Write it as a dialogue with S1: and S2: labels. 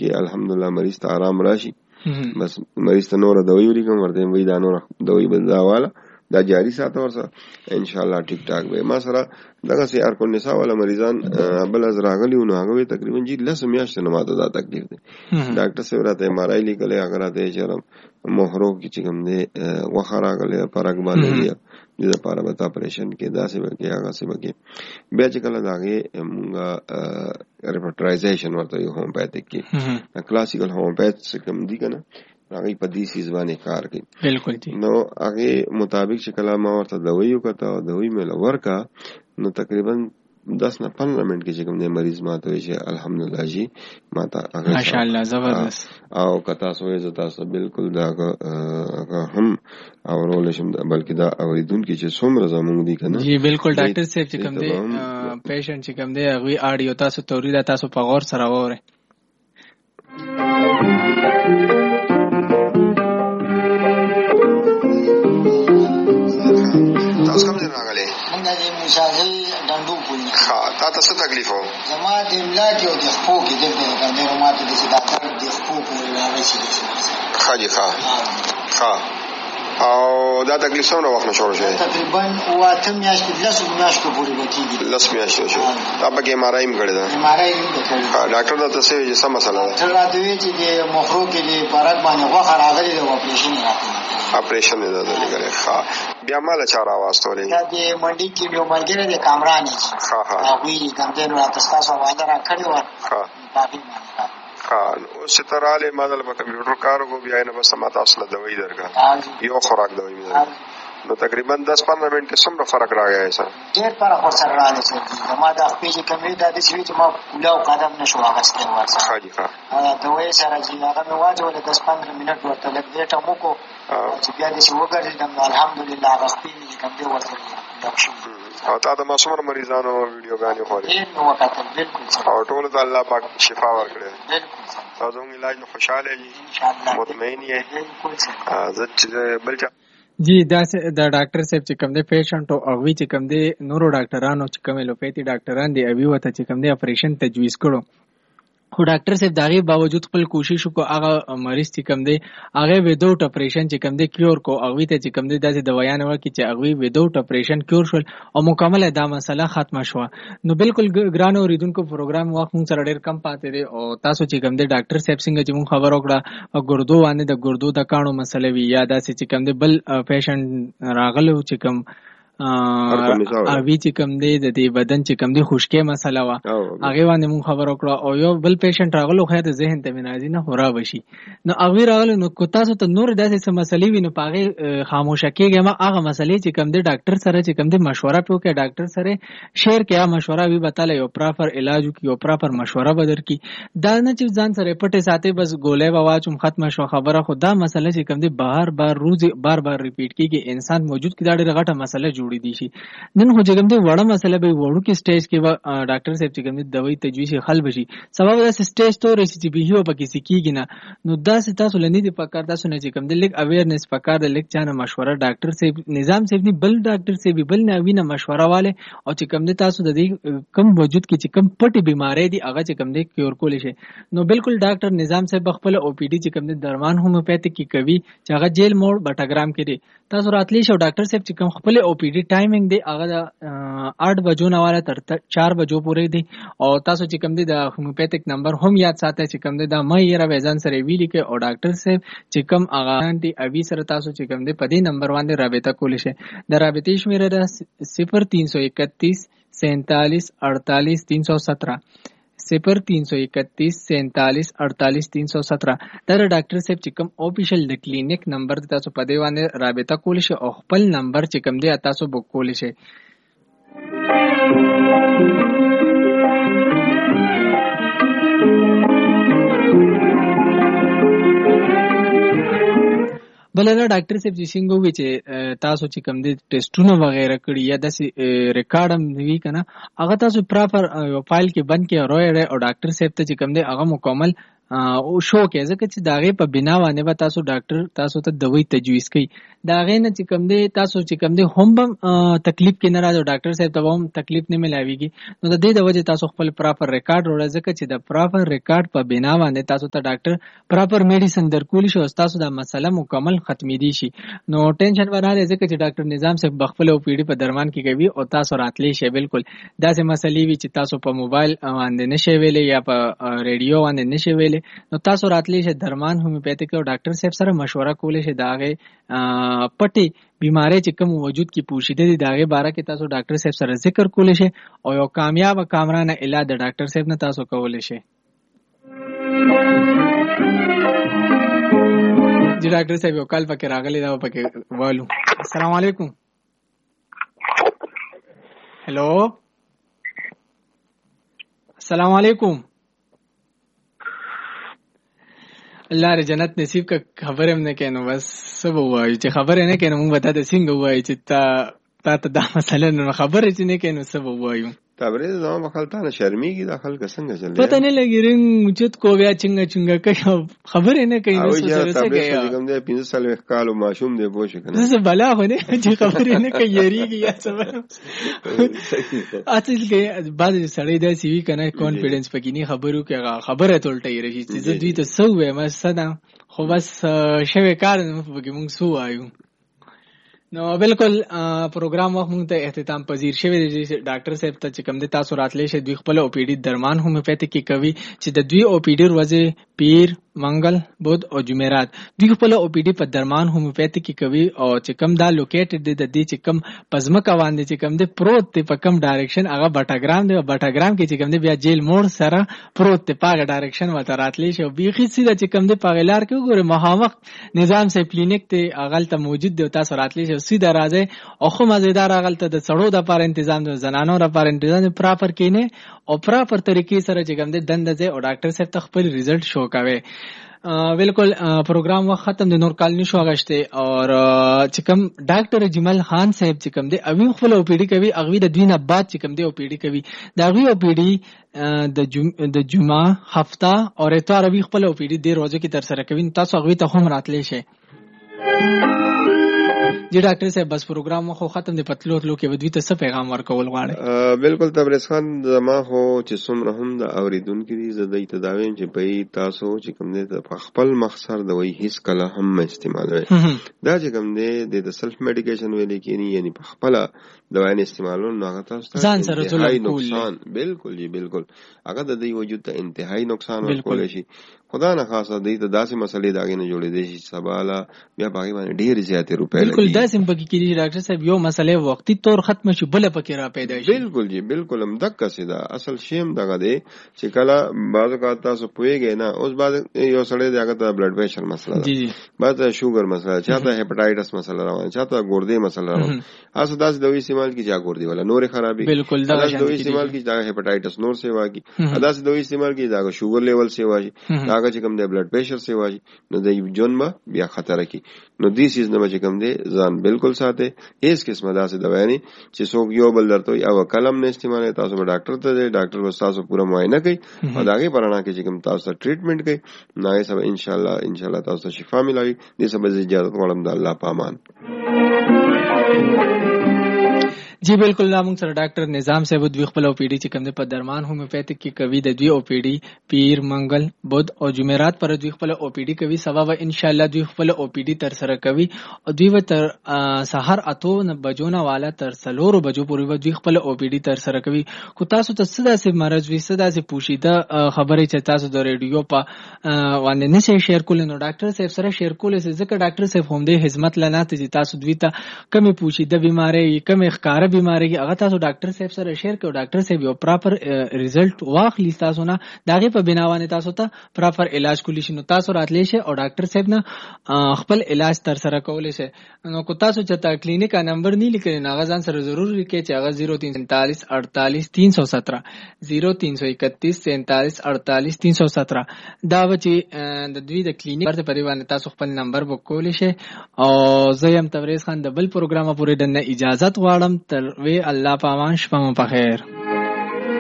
S1: کې الحمدلله مریض ته آرام راشي. بس مریض ته نور دوی ولیکم ورته وی دا نور دوی بدلاواله دا جاری ساته ورسره ان شاء الله ټیک ټاک به. ما سره دغه سي ار کو نساء والا مریضان بل از راغلی نو هغه تقریبا جی لس میاشتې نه ماته دا تکلیف دی. ډاکټر صاحب راته ام ار آی لیکلی هغه راته چرم مهرو کې چې کوم دی وخه راغلی پرګ باندې دی د لپاره به اپریشن کې داسې وکي هغه څه وکي بیا چې کله داغه مونږه ریپټرایزیشن ورته یو هومپاتیک کې کلاسیکل هومپات څه کوم دی کنه هغه په دې سیس باندې کار کوي. بالکل نو هغه مطابق چې کله ما ورته دوی وکړه دوی مې لورکا نو تقریبا 10 نه 15 منټ کې چې کوم دی مریض ماته وي چې الحمدلله جی ماته ماشاءالله زبردست او کتا سوې زتا سو بالکل دا هم اورول شم بلکې دا اوریدونکو چې څومره زمونږ دي کنه جی بالکل ډاکټر صاحب چې کوم دی پیشنټ چې کوم دی هغه اډیو تاسو تورید تاسو په غور سره وره. تاسو کوم ځای راغلي؟ موږ د مشاغل ډندو پولی. ها تاسو تکلیف وو؟ زما د املا کې او د خپو کې د ماته د صداقت د خپو پورې راغلی شي. ها جی ها او دا تکلیف څومره وخت نه شروع شوی؟ تقریبا 8 میاشتې 10 میاشتې پورې وکړي. 10 میاشتې شو. دا په کې ام ار آی هم کړی دا. ام ار آی هم کړی. ډاکټر دا څه وی چې سم مسله ده. ډاکټر راته وی چې د مخرو کې د پرګ باندې غوښه راغلي د اپریشن راغلی. اپریشن نه ده لګره. ها بیا مال چا راوستولې؟ دا د منډي کې یو مرګره د کامران دي. ها وی ګندې نو تاسو واده را کړی و. ها باقي او ستراله مادل په کمپیوټر کارو کو بیا نه بس ماته اصله دوی درګه یو خوراک دوی مې نو تقریبا 10-15 منټ کې څومره فرق راغی سر ډېر فرق سره راغلی چې ما د خپل کمې د دې چې ما کولو قدم نشو واغستل ورسره خاجي ښه دوی سره چې هغه مې واجب 10-15 منټ ورته لګ دې ټمو کو چې بیا دې چې وګرځیدم الحمدلله هغه خپل کمې ورته او تا د معصوم مریضانو ویډیوګانې خوري نو وکړه بالکل او ټول د الله پاک شفا ورکړي بالکل تاسو موږ علاج نو خوشاله یې ان شاء الله مطمئن یې بالکل بل جی دا ډاکټر صاحب چې کوم دی پیشنټ او هغه چې کوم دی نورو ډاکټرانو چې کوم لوپیتي ډاکټران دی اوی وته چې کوم دی اپریشن تجویز کړو خو ډاکټر صاحب داغه باوجود خپل کوشش کو هغه مریض چې کوم دی هغه وداوټ اپریشن چې کوم دی کیور کو هغه ته چې کوم دی داسې دوايان ورکړي چې هغه وداوټ اپریشن کیور شول او مکمل دا مسله ختمه شو. نو بالکل ګران اوریدونکو پروګرام وخت مون سره ډیر کم پاتې دی او تاسو چې کوم دی ډاکټر صاحب څنګه چې مون خبر وکړه ګردو باندې د ګردو د کانو مسله وی یا داسې چې کوم دی بل پیشنټ راغلو چې کوم اوی چې کوم دی د دې بدن چې کوم دی خشکې مسله وا هغه باندې مون خبر وکړه او یو بل پیشنټ راغلو خو ته ذهن ته منازي نه خورا بشي نو هغه راغلو نو کو تاسو ته نور داسې مسلې ویني پاغه خاموشه کېږي ما هغه مسلې چې کوم دی ډاکټر سره چې کوم دی مشوره پیوکې ډاکټر سره شیر کې مشوره وی بتاله یو پراپر علاج کی یو پراپر مشوره بدر کی دا نه چې ځان سره پټه ساتي بس ګولې واچوم ختم شو خبره خو دا مسله چې کوم دی بار بار ریپیټ کیږي انسان موجود کی دا ډېر غټه مسله دي شي نن خو چې کوم دی وړه مسله به وړو کې سټیج کې ډاکټر صاحب چې کوم دی دوايي تجویز حل بشي سبب دا سټیج تو رسي چې به هو پکې سکیږي نه نو دا تاسو لنی دی پکار تاسو نه چې کوم دی لیک اویرنس پکار دی لیک چانه مشوره ډاکټر صاحب نظام صاحب دی بل ډاکټر صاحب بل نه وینه مشوره والے او چې کوم دی تاسو د دې کم وجود کې چې کم پټي بیماری دی هغه چې کوم دی کیور کول شي نو بالکل ډاکټر نظام صاحب خپل او پی ډی چې کوم دی درمان هومیوپیتیک کی کوي چې هغه جیل موډ بټاګرام کې دی تاسو راتلی شو ډاکټر صاحب چې کوم خپل او پی ډی ټایمینګ دی هغه 8 بجو نه والا تر 4 بجو پورې دی او تاسو چې کوم دی د هومیوپیتیک نمبر هم یاد ساتئ چې کوم دی دا مې یې را وزن سره ویل کې او ډاکټر صاحب چې کوم هغه انټي اوی سره تاسو چې کوم دی په دې نمبر باندې رابطه کولی شئ د رابطې شمیره ده 0331 47 48 317 0331 47 48 317 دا ډاکټر صاحب چې کوم آفیشل د کلینیک نمبر تاسو په دی باندې رابطه کولی شئ او خپل نمبر چې کوم دی تاسو بوک کولی شئ. بلدا ډاکټر صاحب چې څنګه وی چې تاسو چې کوم دي ټیسټونه وغیرہ کړی یا د ریکارډ هم وی کنه هغه تاسو پراپر فایل کې بند کې روي او ډاکټر صاحب ته چې کوم دي هغه مکمل
S2: او شو کې ځکه چې داغه په بنا باندې به تاسو ډاکټر تاسو ته دوايي تجویز کوي داغه نه چې کوم دی تاسو چې کوم دی هم تکلیف کې نه راځو ډاکټر صاحب ته هم تکلیف نه ملاويږي نو د دې د وجه تاسو خپل پراپر ریکارډ وړه ځکه چې د پراپر ریکارډ په بنا باندې تاسو ته ډاکټر پراپر میډیسن درکول شي او تاسو دا مسله مکمل ختمې دي شي نو ټینشن وراره ځکه چې ډاکټر نظام صاحب بخپل او پیډي په درمان کې کوي او تاسو راتلی شي بالکل داسې مسلې وي چې تاسو په موبایل باندې نشي ویلې یا په ریډیو باندې نشي ویلې نو تاسو راتلی شي درمان هومیوپیتیک او ډاکټر صاحب سره مشوره کولای شي داغه پټي بیماری چې کوم وجود کې پوښیده دي داغه باره کې تاسو ډاکټر صاحب سره ذکر کولای شي او یو کامیاب کامرانه علاج د ډاکټر صاحب نه تاسو کولای شي جی ډاکټر صاحب یو کال پکې راغلی دا پکې والو السلام علیکم هلو السلام علیکم الله ر جنت نصیب کا خبر هم نه کینو بس سب وایي چې خبر نه کینو مونږ وتا د څنګه وایي چې تا دا مسله نه خبر چې نه کینو سب وایو
S1: تبریز زما خلک نه شرمېږي د خلک څنګه چلې
S2: پته نه لګی رنګ چت کو بیا څنګه کوي خبر نه کوي نو سره څه کوي
S1: کوم دې 15 سال وکالو ماشوم دې پوښ کنه
S2: زه بلا خو نه چې خبر نه کوي یریږي یا څه اصل کې بعد سړی دا سی وی کنه کانفیډنس پکې نه خبرو کې خبره تولټي راشي چې زه دوی ته سو وې ما صدا خو بس شوه کار نه پکې مونږ سو آیو نو بالکل پروګرام وخت مونږ ته اختتام پذیر شوی دی ډاکټر صاحب ته چې کوم د تاسو راتلې شه دوی خپل او پی ډی درمان هومیوپیتیک کې کوي چې د دوی او پی ډی ورځې پیر منګل بود او جمعرات دوی خپل او پی ډی په درمان هومیوپیتیک کې کوي او چې کوم دا لوکیټډ دی د دې چې کوم پزمکه باندې چې کوم دی پروت دی په کوم ډایرکشن هغه بټاګرام دی بټاګرام کې چې کوم دی بیا جیل موړ سره پروت دی په ډایرکشن وته راتلې شه بیخي سیده چې کوم دی په غلار کې وګوره مخامخ نظام سه کلینیک ته اغل ته موجود دی تاسو راتلې شه سیده راځي او خو مزیدار اغل ته د سړو د لپاره تنظیم د زنانو لپاره تنظیم پراپر کینه او پراپر طریقې سره چې کوم دی دنده ځي او ډاکټر صاحب ته خپل ریزلټ شو کوي بالکل پروګرام وخت ختم د نور کال نشو غشته او چې کوم ډاکټر جمال خان صاحب چې کوم دی اوی خپل او پی ډی کوي اغوی د دوینه بعد چې کوم دی او پی ډی کوي دا غوی او پی ډی د جمعه هفته او اتوار اوی خپل او پی ډی د ورځې کې تر سره کوي تاسو اغوی ته هم راتلی شي جی ډاکټر صاحب بس پروګرام خو ختم دی پتلو تلو کې ودوی ته څه پیغام ورکول غواړي
S1: بالکل تبریز خان زما خو چې څومره هم د اوریدونکو دي زه د تداویم چې په تاسو چې کوم دي په خپل مخسر د وی هیڅ کله هم استعمالوي دا چې کوم دي د سلف میډیکیشن ویل کېنی یعنی په خپل دوايي استعمالول نو هغه تاسو ته انتهایی نقصان بالکل جی بالکل هغه د دې وجود ته انتهایی نقصان ورکول شي خدا نه خاصه د دې داسې مسلې داګه نه جوړې دي چې سباله بیا باغی باندې ډېر زیاتې روپې
S2: بالکل داسې پکې کېږي ډاکټر صاحب یو مسله وختي طور ختم شي بل پکې را پیدا شي
S1: بالکل جی بالکل هم دک سیدا اصل شیم دغه دی چې کله بعض اوقات تاسو پوهیږئ نه اوس بعد یو سړی دغه ته بلډ پریشر مسله
S2: جی جی
S1: بعد شوګر مسله چاته هپټایټس مسله روان چاته ګردې مسله روان اساس داسې دوی استعمال کی چا ګردې ولا نور خرابې
S2: بالکل دغه
S1: دوی استعمال کی دا هپټایټس نور سیوا کی داسې دوی استعمال کی دا شوګر لیول سیوا کی دا چې کوم دی بلډ پریشر سیوا کی نو د جون با بیا خطر کی نو دې سیز نه چې کوم دی ځان بالکل ساته هیڅ قسمه داسې دوا نه چې څوک یو بل درته او کلم نه استعمال تاسو به ډاکټر ته دی ډاکټر به تاسو پورا معاینه کوي او داغه پرانا کې چې کوم تاسو ټریټمنټ کوي نو یې سب ان شاء الله تاسو ته شفا ملوي دې سب اجازه غواړم د الله په امان
S2: جی بالکل موږ سره ډاکټر نظام صاحب دوی خپل او پی ډی چې کوم په درمان هومیوپیتیک کې کوي د دوی او پی ډی پیر منګل بود او جمعرات پر دوی خپل او پی ډی کوي سبا و ان شاء الله دوی خپل او پی ډی تر سره کوي او دوی و تر سحر اتو نه بجونه والا تر سلور بجو پورې و دوی خپل او پی ډی تر سره کوي کو تاسو ته صدا سي مرز وي صدا سي پوښیده خبرې چې تاسو د ریډیو په باندې نشي شیر کول نو ډاکټر صاحب سره شیر کول ځکه ډاکټر صاحب هم دې خدمت لنه ته تاسو دوی ته کمی پوښیده بیماری کمی ښکار بیماری هغه تاسو ډاکټر صاحب سره شیر کړئ ډاکټر صاحب یو پراپر ریزلټ واخلي تاسو نه داغه په بناوانه تاسو ته پراپر علاج کولی شي نو تاسو راتلی شي او ډاکټر صاحب نه خپل علاج تر سره کولی شي نو کو تاسو چې تا کلینیک نمبر نه لیکل نه غزان سره ضرور لیکئ چې هغه 0343 48 317 0331 47 48 317 دا و چې د دوی د کلینیک پر پریوانه تاسو خپل نمبر بک کولی شي او زیم تبریز خان د بل پروګرام پورې د اجازه غواړم تر وی الله پامان شپه مو په خیر